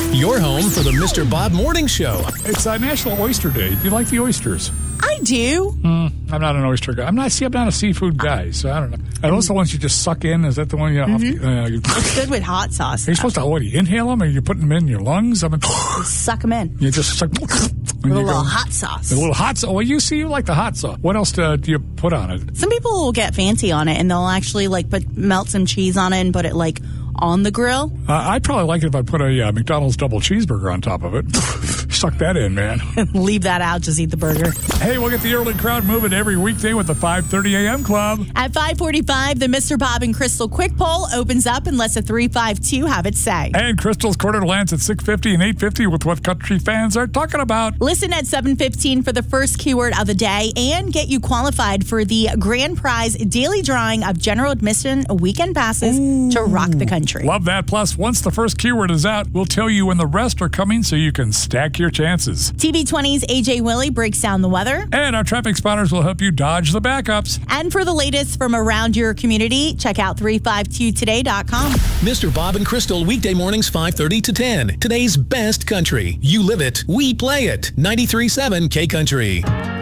Your home for the Mr. Bob Morning Show. It's National Oyster Day. Do you like the oysters? I do. I'm not an oyster guy. I'm not a seafood guy, so I don't know. Are those the ones you just suck in? Is that the one you It's good with hot sauce. Are you supposed to, what, you inhale them? Or are you putting them in your lungs? Suck them in. You just suck. With a little hot sauce. A little hot sauce. Well, you like the hot sauce. What else do you put on it? Some people will get fancy on it, and they'll actually melt some cheese on it and put it on the grill. I'd probably like it if I put a McDonald's double cheeseburger on top of it. Suck that in, man. Leave that out. Just eat the burger. Hey, we'll get the early crowd moving every weekday with the 5:30 a.m. Club. At 5:45, the Mr. Bob and Crystal Quick Poll opens up and lets a 352 have it say. And Crystal's Corner lands at 6:50 and 8:50 with what country fans are talking about. Listen at 7:15 for the first keyword of the day and get you qualified for the grand prize daily drawing of general admission weekend passes to rock the country. Love that. Plus, once the first keyword is out, we'll tell you when the rest are coming so you can stack your chances. TV20's AJ Willie breaks down the weather. And our traffic spotters will help you dodge the backups. And for the latest from around your community, check out 352today.com. Mr. Bob and Crystal, weekday mornings 5:30 to 10. Today's best country. You live it, we play it. 93.7 K Country.